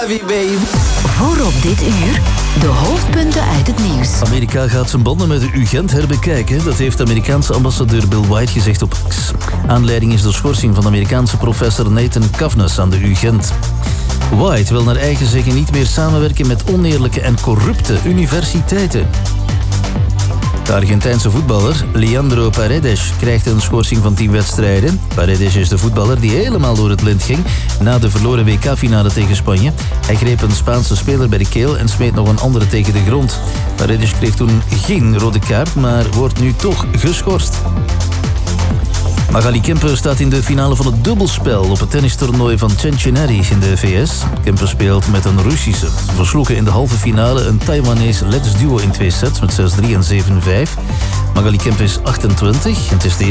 love you, babe. Voorop dit uur, de hoofdpunten uit het nieuws. Amerika gaat zijn banden met de UGent herbekijken. Dat heeft Amerikaanse ambassadeur Bill White gezegd op X. Aanleiding is de schorsing van de Amerikaanse professor Nathan Kavnes aan de UGent. White wil naar eigen zeggen niet meer samenwerken met oneerlijke en corrupte universiteiten. De Argentijnse voetballer Leandro Paredes krijgt een schorsing van 10 wedstrijden. Paredes is de voetballer die helemaal door het lint ging na de verloren WK-finale tegen Spanje. Hij greep een Spaanse speler bij de keel en smeet nog een andere tegen de grond. Paredes kreeg toen geen rode kaart, maar wordt nu toch geschorst. Magali Kemper staat in de finale van het dubbelspel op het tennistoernooi van Cincinnati in de VS. Kemper speelt met een Russische. Ze versloegen in de halve finale een Taiwanese Let's duo in 2 sets met 6-3 en 7-5. Magali Kemper is 28 en het is de